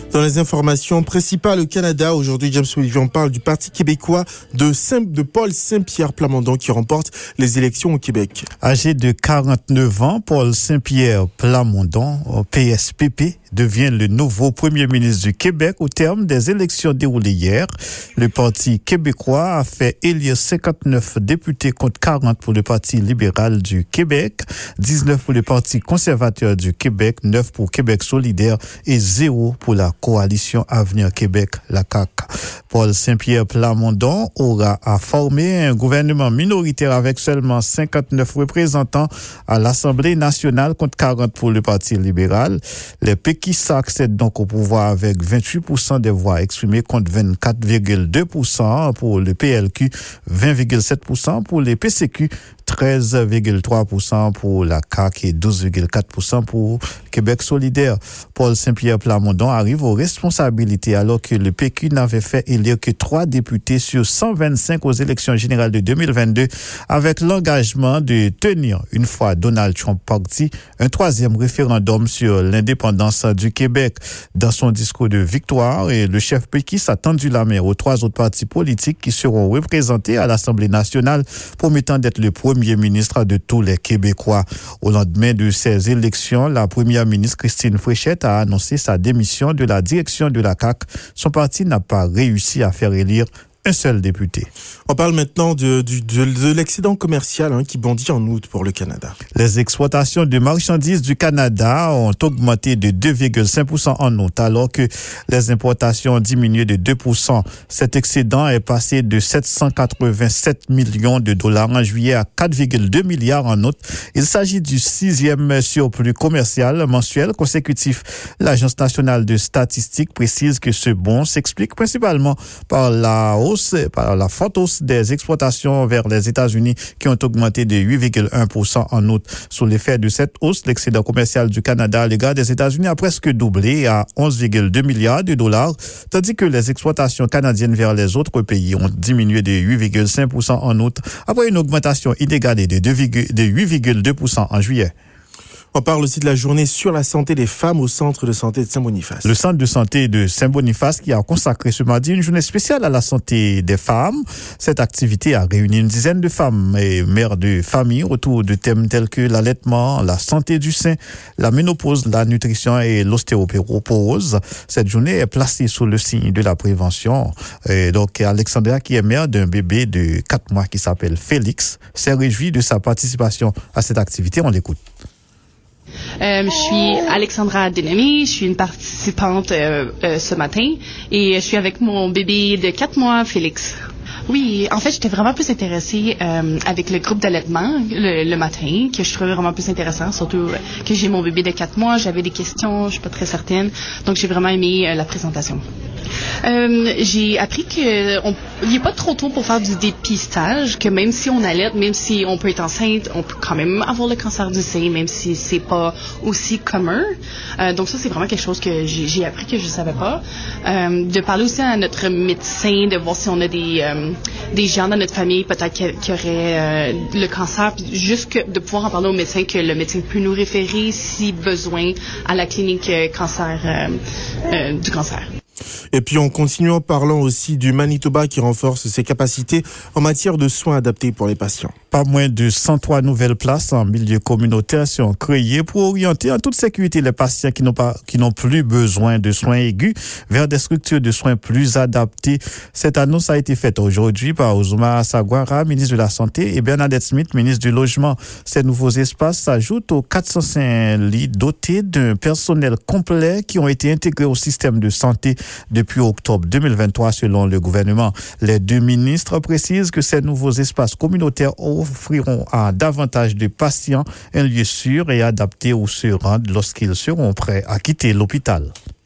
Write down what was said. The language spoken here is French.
Dans les informations principales au Canada, aujourd'hui, James Olivier, on parle du Parti québécois de Paul Saint-Pierre Plamondon qui remporte les élections au Québec. Âgé de 49 ans, Paul Saint-Pierre Plamondon, PSPP, devient le nouveau premier ministre du Québec au terme des élections déroulées hier. Le Parti québécois a fait élire 59 députés contre 40 pour le Parti libéral du Québec, 19 pour le Parti conservateur du Québec, 9 pour Québec solidaire et 0 pour la Coalition Avenir Québec, la CAQ. Paul Saint-Pierre Plamondon aura à former un gouvernement minoritaire avec seulement 59 représentants à l'Assemblée nationale contre 40 pour le Parti libéral. Les péquistes accèdent donc au pouvoir avec 28% des voix exprimées contre 24,2% pour le PLQ, 20,7% pour les PCQ, 13,3% pour la CAQ et 12,4% pour Québec solidaire. Paul Saint-Pierre Plamondon arrive aux responsabilités alors que le PQ n'avait fait élire que 3 députés sur 125 aux élections générales de 2022 avec l'engagement de tenir, une fois Donald Trump parti, un 3e référendum sur l'indépendance du Québec. Dans son discours de victoire, le chef péquiste a tendu la main aux 3 autres partis politiques qui seront représentés à l'Assemblée nationale, promettant d'être le premier ministre de tous les Québécois. Au lendemain de ces élections, la première ministre Christine Fréchette a annoncé sa démission de la direction de la CAQ. Son parti n'a pas réussi à faire élire un seul député. On parle maintenant de l'excédent commercial qui bondit en août pour le Canada. Les exportations de marchandises du Canada ont augmenté de 2,5% en août, alors que les importations ont diminué de 2%. Cet excédent est passé de 787 millions de dollars en juillet à 4,2 milliards en août. Il s'agit du 6e surplus commercial mensuel consécutif. L'Agence nationale de statistique précise que ce bond s'explique principalement par la forte hausse des exportations vers les États-Unis qui ont augmenté de 8,1% en août. Sous l'effet de cette hausse, l'excédent commercial du Canada à l'égard des États-Unis a presque doublé à 11,2 milliards de dollars, tandis que les exportations canadiennes vers les autres pays ont diminué de 8,5% en août, après une augmentation inégalée de 8,2% en juillet. On parle aussi de la journée sur la santé des femmes au centre de santé de Saint-Boniface. Le centre de santé de Saint-Boniface qui a consacré ce mardi une journée spéciale à la santé des femmes. Cette activité a réuni une dizaine de femmes et mères de famille autour de thèmes tels que l'allaitement, la santé du sein, la ménopause, la nutrition et l'ostéoporose. Cette journée est placée sous le signe de la prévention. Et donc, Alexandra, qui est mère d'un bébé de 4 mois qui s'appelle Félix, s'est réjouie de sa participation à cette activité. On l'écoute. Je suis Alexandra Denami, je suis une participante ce matin et je suis avec mon bébé de 4 mois, Félix. Oui, en fait, j'étais vraiment plus intéressée avec le groupe d'allaitement le matin, que je trouvais vraiment plus intéressant, surtout que j'ai mon bébé de 4 mois, j'avais des questions, je suis pas très certaine, donc j'ai vraiment aimé la présentation. J'ai appris qu'il n'est pas trop tôt pour faire du dépistage, que même si on allaite, même si on peut être enceinte, on peut quand même avoir le cancer du sein, même si c'est pas aussi commun. Donc ça, c'est vraiment quelque chose que j'ai appris que je savais pas. De parler aussi à notre médecin, de voir si on a des gens dans notre famille peut-être qui auraient le cancer, puis juste de pouvoir en parler au médecin, que le médecin peut nous référer si besoin à la clinique du cancer. Et puis on continue en parlant aussi du Manitoba qui renforce ses capacités en matière de soins adaptés pour les patients. Pas moins de 103 nouvelles places en milieu communautaire sont créées pour orienter en toute sécurité les patients qui n'ont plus besoin de soins aigus vers des structures de soins plus adaptées. Cette annonce a été faite aujourd'hui par Ozuma Sagwara, ministre de la Santé, et Bernadette Smith, ministre du Logement. Ces nouveaux espaces s'ajoutent aux 405 lits dotés d'un personnel complet qui ont été intégrés au système de santé depuis octobre 2023 selon le gouvernement. Les 2 ministres précisent que ces nouveaux espaces communautaires offriront à davantage de patients un lieu sûr et adapté où se rendre lorsqu'ils seront prêts à quitter l'hôpital.